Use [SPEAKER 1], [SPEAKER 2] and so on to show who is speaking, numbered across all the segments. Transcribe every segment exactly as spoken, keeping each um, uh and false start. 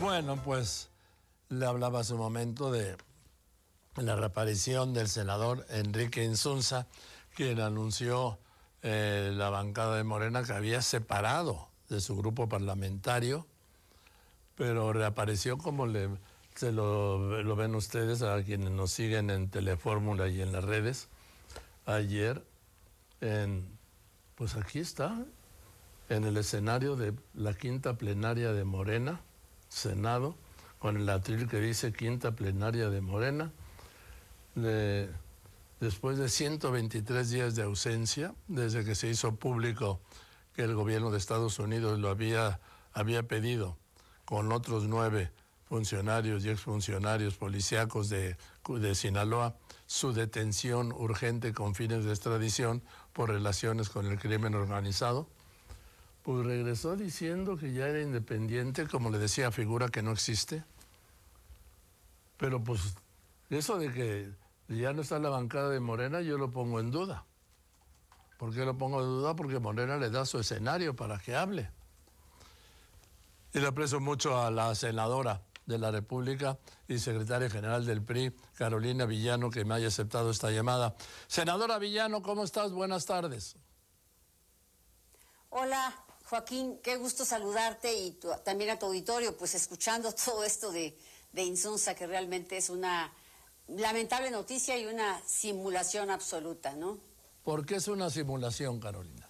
[SPEAKER 1] Bueno, pues le hablaba hace un momento de la reaparición del senador Enrique Insunza, quien anunció eh, la bancada de Morena que había separado de su grupo parlamentario, pero reapareció como le, se lo, lo ven ustedes, a quienes nos siguen en Telefórmula y en las redes, ayer, en, pues aquí está, en el escenario de la quinta plenaria de Morena, Senado, con el atril que dice quinta plenaria de Morena, de, después de ciento veintitrés días de ausencia, desde que se hizo público que el gobierno de Estados Unidos lo había, había pedido con otros nueve funcionarios y exfuncionarios policíacos de, de Sinaloa su detención urgente con fines de extradición por relaciones con el crimen organizado, pues regresó diciendo que ya era independiente, como le decía, figura que no existe. Pero pues eso de que ya no está en la bancada de Morena, yo lo pongo en duda. ¿Por qué lo pongo en duda? Porque Morena le da su escenario para que hable. Y le aprecio mucho a la senadora de la República y secretaria general del P R I, Carolina Villano, que me haya aceptado esta llamada. Senadora Villano, ¿cómo estás? Buenas tardes.
[SPEAKER 2] Hola, Joaquín, qué gusto saludarte y tu, también a tu auditorio, pues escuchando todo esto de, de Insunza, que realmente es una lamentable noticia y una simulación absoluta, ¿no?
[SPEAKER 1] ¿Por qué es una simulación, Carolina?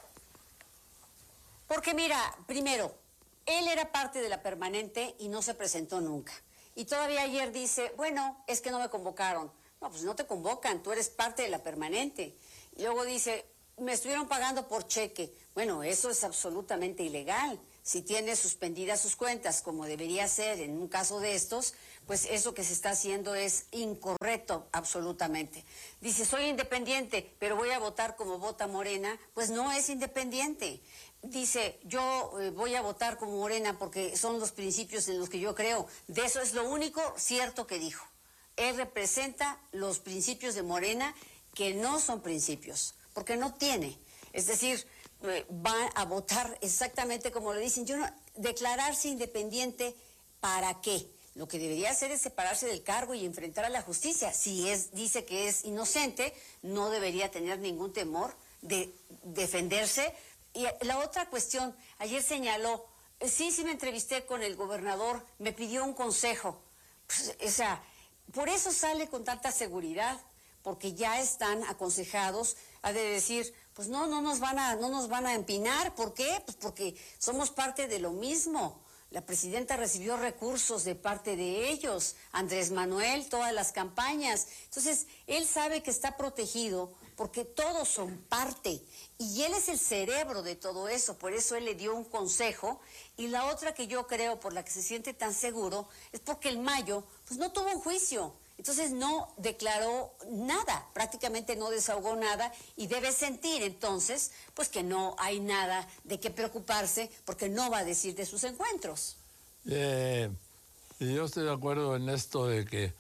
[SPEAKER 2] Porque mira, primero, él era parte de la permanente y no se presentó nunca. Y todavía ayer dice, bueno, es que no me convocaron. No, pues no te convocan, tú eres parte de la permanente. Y luego dice, me estuvieron pagando por cheque. Bueno, eso es absolutamente ilegal. Si tiene suspendidas sus cuentas, como debería ser en un caso de estos, pues eso que se está haciendo es incorrecto absolutamente. Dice, soy independiente, pero voy a votar como vota Morena. Pues no es independiente. Dice, yo eh, voy a votar como Morena porque son los principios en los que yo creo. De eso es lo único cierto que dijo. Él representa los principios de Morena, que no son principios, porque no tiene. Es decir, eh, va a votar exactamente como le dicen. Yo no, declararse independiente, ¿para qué? Lo que debería hacer es separarse del cargo y enfrentar a la justicia. Si es, dice que es inocente, no debería tener ningún temor de defenderse. Y la otra cuestión, ayer señaló, sí, sí me entrevisté con el gobernador, me pidió un consejo. Pues, o sea, por eso sale con tanta seguridad, porque ya están aconsejados, ha de decir, pues no, no nos van a, no nos van a empinar. ¿Por qué? Pues porque somos parte de lo mismo. La presidenta recibió recursos de parte de ellos, Andrés Manuel, todas las campañas. Entonces, él sabe que está protegido porque todos son parte. Y él es el cerebro de todo eso, por eso él le dio un consejo. Y la otra que yo creo por la que se siente tan seguro es porque el Mayo pues no tuvo un juicio. Entonces no declaró nada, prácticamente no desahogó nada y debe sentir entonces pues que no hay nada de qué preocuparse porque no va a decir de sus encuentros.
[SPEAKER 1] Eh, y yo estoy de acuerdo en esto de que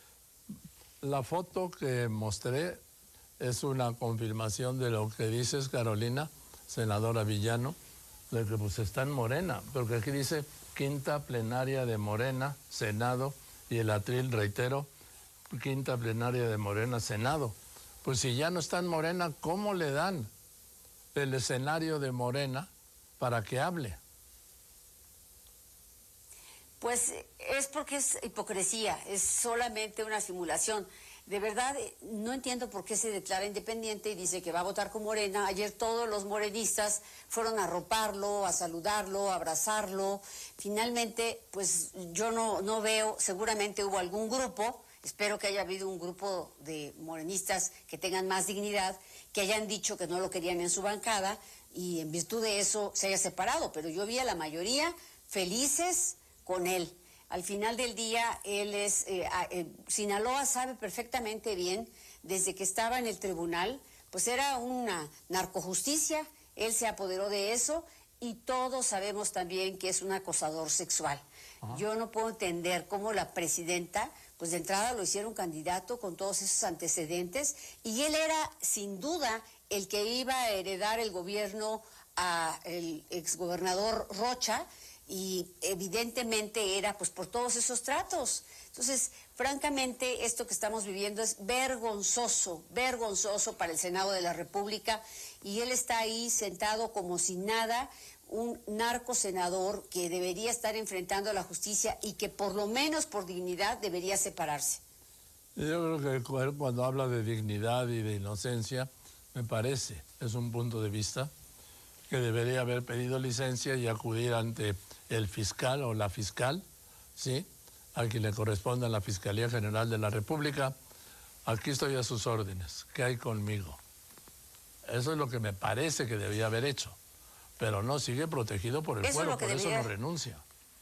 [SPEAKER 1] la foto que mostré es una confirmación de lo que dices, Carolina, senadora Villano, de que pues está en Morena, porque aquí dice quinta plenaria de Morena, Senado, y el atril, reitero, quinta plenaria de Morena, Senado. Pues si ya no está en Morena, ¿cómo le dan el escenario de Morena para que hable?
[SPEAKER 2] Pues es porque es hipocresía, es solamente una simulación. De verdad, no entiendo por qué se declara independiente y dice que va a votar con Morena. Ayer todos los morenistas fueron a arroparlo, a saludarlo, a abrazarlo. Finalmente, pues yo no, no veo, seguramente hubo algún grupo, espero que haya habido un grupo de morenistas que tengan más dignidad, que hayan dicho que no lo querían en su bancada y en virtud de eso se haya separado. Pero yo vi a la mayoría felices con él. Al final del día, él es, eh, eh, Sinaloa sabe perfectamente bien, desde que estaba en el tribunal, pues era una narcojusticia, él se apoderó de eso y todos sabemos también que es un acosador sexual. Ajá. Yo no puedo entender cómo la presidenta, pues de entrada lo hicieron candidato con todos esos antecedentes y él era sin duda el que iba a heredar el gobierno al exgobernador Rocha. y evidentemente era pues por todos esos tratos. Entonces, francamente, esto que estamos viviendo es vergonzoso, vergonzoso para el Senado de la República, y él está ahí sentado como si nada, un narco senador que debería estar enfrentando a la justicia y que por lo menos por dignidad debería separarse.
[SPEAKER 1] Yo creo que cuando habla de dignidad y de inocencia, me parece, es un punto de vista, que debería haber pedido licencia y acudir ante el fiscal o la fiscal, ¿sí?, a quien le corresponda en la Fiscalía General de la República. Aquí estoy a sus órdenes, ¿qué hay conmigo? Eso es lo que me parece que debía haber hecho, pero no, sigue protegido por el
[SPEAKER 2] Eso
[SPEAKER 1] pueblo,
[SPEAKER 2] es lo que
[SPEAKER 1] por
[SPEAKER 2] debería...
[SPEAKER 1] eso no renuncia.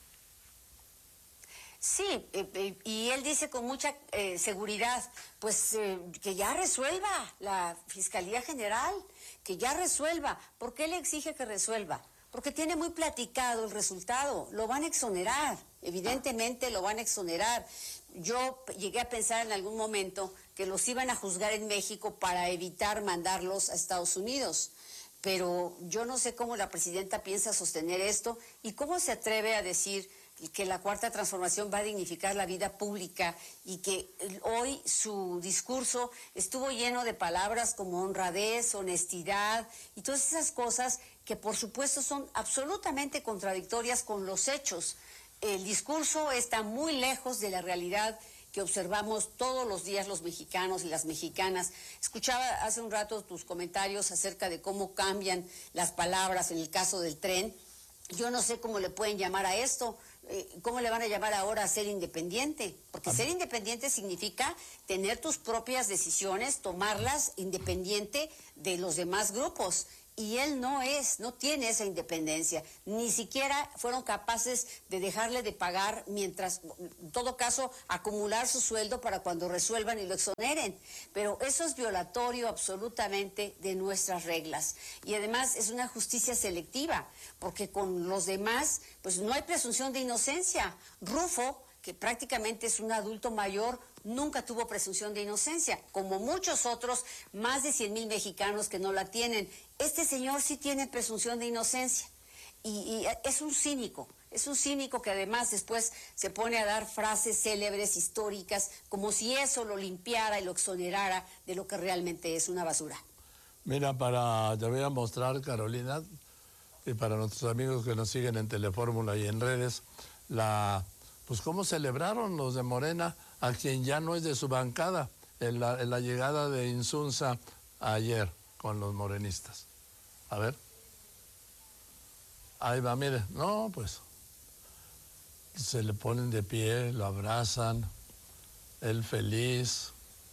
[SPEAKER 2] Sí, eh, eh, y él dice con mucha eh, seguridad, pues eh, que ya resuelva la Fiscalía General, que ya resuelva. ¿Por qué le exige que resuelva? Porque tiene muy platicado el resultado, lo van a exonerar, evidentemente lo van a exonerar. Yo llegué a pensar en algún momento que los iban a juzgar en México para evitar mandarlos a Estados Unidos, pero yo no sé cómo la presidenta piensa sostener esto y cómo se atreve a decir que la Cuarta Transformación va a dignificar la vida pública y que hoy su discurso estuvo lleno de palabras como honradez, honestidad y todas esas cosas que por supuesto son absolutamente contradictorias con los hechos. El discurso está muy lejos de la realidad que observamos todos los días los mexicanos y las mexicanas. Escuchaba hace un rato tus comentarios acerca de cómo cambian las palabras en el caso del tren. Yo no sé cómo le pueden llamar a esto. ¿Cómo le van a llamar ahora a ser independiente? Porque ser independiente significa tener tus propias decisiones, tomarlas independiente de los demás grupos. Y él no es, no tiene esa independencia. Ni siquiera fueron capaces de dejarle de pagar mientras, en todo caso, acumular su sueldo para cuando resuelvan y lo exoneren. Pero eso es violatorio absolutamente de nuestras reglas. Y además es una justicia selectiva, porque con los demás, pues no hay presunción de inocencia. Rufo, que prácticamente es un adulto mayor, nunca tuvo presunción de inocencia, como muchos otros, más de cien mil mexicanos que no la tienen. Este señor sí tiene presunción de inocencia y, y es un cínico, es un cínico que además después se pone a dar frases célebres, históricas, como si eso lo limpiara y lo exonerara de lo que realmente es una basura.
[SPEAKER 1] Mira, para, te voy a mostrar, Carolina, y para nuestros amigos que nos siguen en Telefórmula y en redes, la... pues cómo celebraron los de Morena a quien ya no es de su bancada en la, en la llegada de Insunza ayer con los morenistas. A ver. Ahí va, mire. No, pues se le ponen de pie, lo abrazan, él feliz.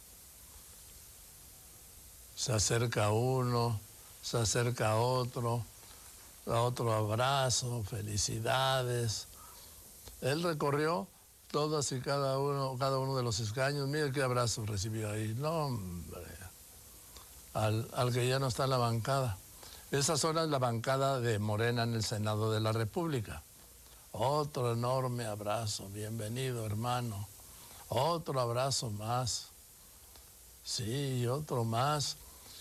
[SPEAKER 1] Se acerca uno, se acerca otro, a otro abrazo, felicidades. Él recorrió todos y cada uno, cada uno de los escaños. Mira qué abrazo recibió ahí. No, hombre. Al, al que ya no está en la bancada. Esa zona es la bancada de Morena en el Senado de la República. Otro enorme abrazo. Bienvenido, hermano. Otro abrazo más. Sí, otro más.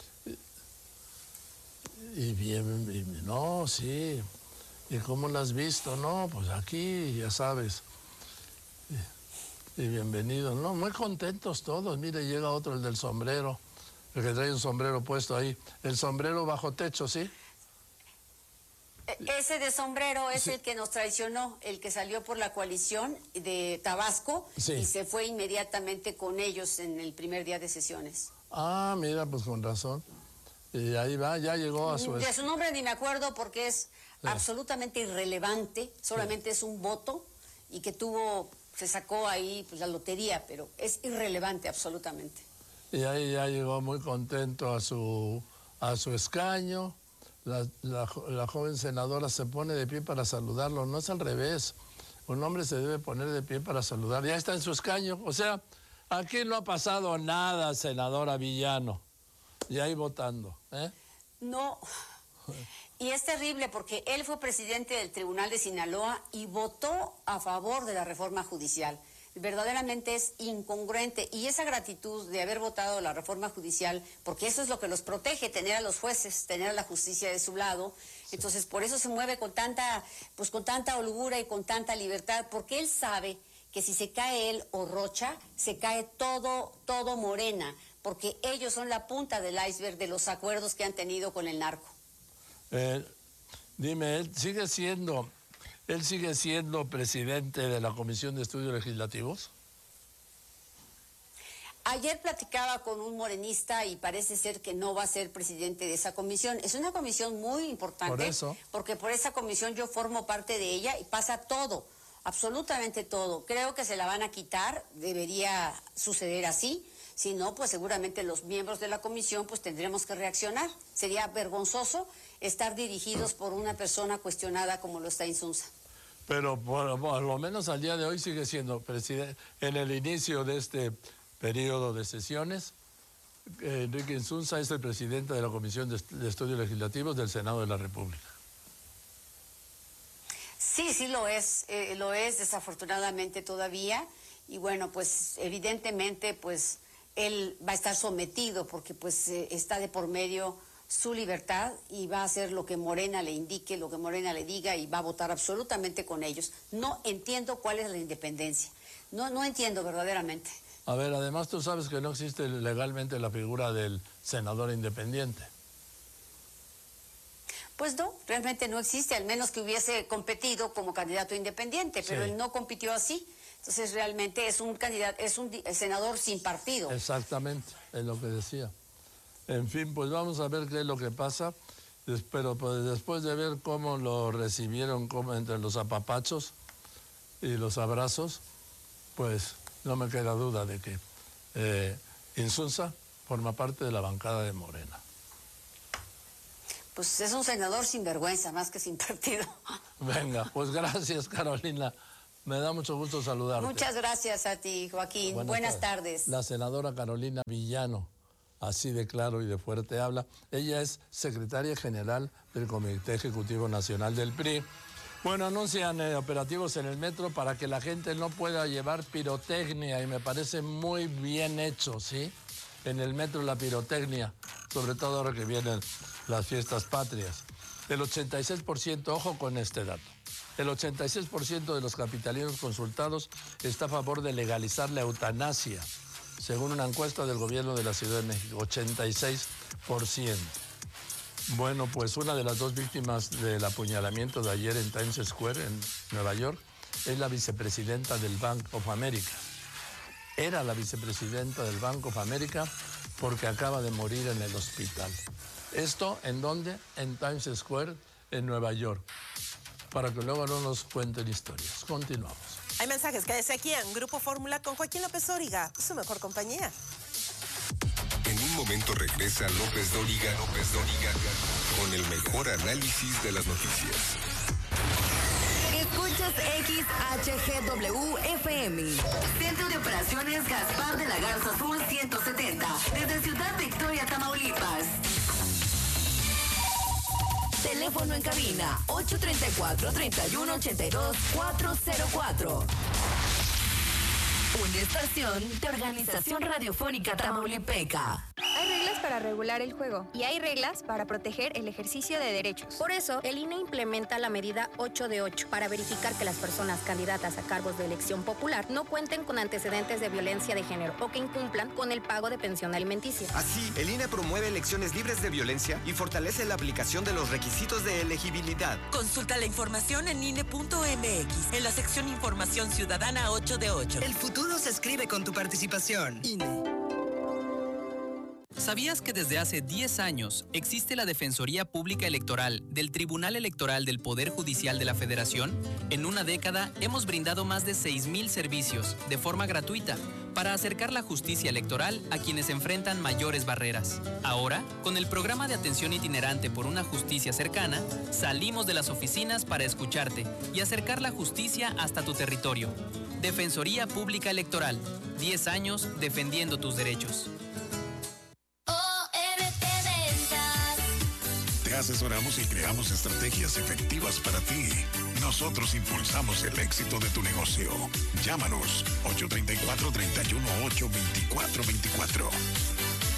[SPEAKER 1] Y bien, y, no, sí. ¿Y cómo lo has visto? No, pues aquí, ya sabes. Y, y bienvenido. No, muy contentos todos. Mire, llega otro, el del sombrero. El que trae un sombrero puesto ahí. El sombrero bajo techo, ¿sí?
[SPEAKER 2] Ese de sombrero es
[SPEAKER 1] sí.
[SPEAKER 2] el que nos traicionó, el que salió por la coalición de Tabasco
[SPEAKER 1] sí.
[SPEAKER 2] y se fue inmediatamente con ellos en el primer día de sesiones.
[SPEAKER 1] Ah, mira, pues con razón. Y ahí va, ya llegó a su...
[SPEAKER 2] De su nombre ni me acuerdo porque es sí. absolutamente irrelevante, solamente sí. es un voto y que tuvo, se sacó ahí pues, la lotería, pero es irrelevante absolutamente.
[SPEAKER 1] Y ahí ya llegó muy contento a su, a su escaño. La, la, la joven senadora se pone de pie para saludarlo. No es al revés. Un hombre se debe poner de pie para saludar. Ya está en su escaño. O sea, aquí no ha pasado nada, senadora Villano. Y ahí votando, ¿eh?
[SPEAKER 2] No. Y es terrible porque él fue presidente del Tribunal de Sinaloa y votó a favor de la reforma judicial. verdaderamente es incongruente. Y esa gratitud de haber votado la reforma judicial, porque eso es lo que los protege, tener a los jueces, tener a la justicia de su lado. Entonces, por eso se mueve con tanta, pues con tanta holgura y con tanta libertad, porque él sabe que si se cae él o Rocha, se cae todo, todo Morena, porque ellos son la punta del iceberg de los acuerdos que han tenido con el narco.
[SPEAKER 1] Eh, dime, él sigue siendo, él sigue siendo presidente de la Comisión de Estudios Legislativos.
[SPEAKER 2] Ayer platicaba con un morenista y parece ser que no va a ser presidente de esa comisión. Es una comisión muy importante.
[SPEAKER 1] Por eso.
[SPEAKER 2] Porque por esa comisión yo formo parte de ella y pasa todo, absolutamente todo. Creo que se la van a quitar, debería suceder así. Si no, pues seguramente los miembros de la comisión pues tendremos que reaccionar. Sería vergonzoso estar dirigidos por una persona cuestionada como lo está Insunza.
[SPEAKER 1] Pero por, por lo menos al día de hoy sigue siendo presidente. En el inicio de este periodo de sesiones, eh, Enrique Insunza es el presidente de la Comisión de, de Estudios Legislativos del Senado de la República.
[SPEAKER 2] Sí, sí lo es, eh, lo es desafortunadamente todavía. Y bueno, pues evidentemente pues él va a estar sometido porque pues eh, está de por medio su libertad y va a hacer lo que Morena le indique, lo que Morena le diga y va a votar absolutamente con ellos. No entiendo cuál es la independencia. No, no entiendo verdaderamente.
[SPEAKER 1] A ver, además tú sabes que no existe legalmente la figura del senador independiente.
[SPEAKER 2] Pues no, realmente no existe, al menos que hubiese competido como candidato independiente, pero sí. Él no compitió así. Entonces realmente es un candidato, es un senador sin partido.
[SPEAKER 1] Exactamente, es lo que decía. En fin, pues vamos a ver qué es lo que pasa. Pero pues, después de ver cómo lo recibieron como entre los apapachos y los abrazos, pues no me queda duda de que eh, Insunza forma parte de la bancada de Morena.
[SPEAKER 2] Pues es un senador sin vergüenza, más que sin partido.
[SPEAKER 1] Venga, pues gracias, Carolina. Me da mucho gusto saludarte.
[SPEAKER 2] Muchas gracias a ti, Joaquín. Buenas, Buenas tardes. tardes.
[SPEAKER 1] La senadora Carolina Villano, así de claro y de fuerte habla. Ella es secretaria general del Comité Ejecutivo Nacional del P R I. Bueno, anuncian eh, operativos en el metro para que la gente no pueda llevar pirotecnia y me parece muy bien hecho, ¿sí? En el metro la pirotecnia, sobre todo ahora que vienen las fiestas patrias. El ochenta y seis por ciento, ojo con este dato, el ochenta y seis por ciento de los capitalinos consultados está a favor de legalizar la eutanasia, según una encuesta del gobierno de la Ciudad de México, ochenta y seis por ciento. Bueno, pues una de las dos víctimas del apuñalamiento de ayer en Times Square, en Nueva York, es la vicepresidenta del Bank of America. Era la vicepresidenta del Bank of America porque acaba de morir en el hospital. ¿Esto en dónde? En Times Square, en Nueva York. Para que luego no nos cuenten historias. Continuamos.
[SPEAKER 3] Hay mensajes, quédese aquí en Grupo Fórmula con Joaquín López Dóriga, su mejor compañía.
[SPEAKER 4] En un momento regresa López Dóriga, López Dóriga, con el mejor análisis de las noticias.
[SPEAKER 5] Escuchas X H G W F M. Centro de Operaciones Gaspar de la Garza Sur ciento setenta. Desde Ciudad Victoria, Tamaulipas. Teléfono en cabina ocho tres cuatro, tres uno ocho dos, cuatro cero cuatro. Una estación de Organización Radiofónica Tamaulipeca.
[SPEAKER 6] Hay reglas para regular el juego y hay reglas para proteger el ejercicio de derechos.
[SPEAKER 7] Por eso, el I N E implementa la medida ocho de ocho para verificar que las personas candidatas a cargos de elección popular no cuenten con antecedentes de violencia de género o que incumplan con el pago de pensión alimenticia.
[SPEAKER 8] Así, el I N E promueve elecciones libres de violencia y fortalece la aplicación de los requisitos de elegibilidad.
[SPEAKER 9] Consulta la información en I N E punto M X, en la sección Información Ciudadana ocho de ocho.
[SPEAKER 10] El futuro se escribe con tu participación. I N E.
[SPEAKER 11] ¿Sabías que desde hace diez años existe la Defensoría Pública Electoral del Tribunal Electoral del Poder Judicial de la Federación? En una década hemos brindado más de seis mil servicios de forma gratuita para acercar la justicia electoral a quienes enfrentan mayores barreras. Ahora, con el programa de atención itinerante por una justicia cercana, salimos de las oficinas para escucharte y acercar la justicia hasta tu territorio. Defensoría Pública Electoral, diez años defendiendo tus derechos.
[SPEAKER 12] Te asesoramos y creamos estrategias efectivas para ti. Nosotros impulsamos el éxito de tu negocio. Llámanos ocho tres cuatro, tres uno ocho, dos cuatro dos cuatro.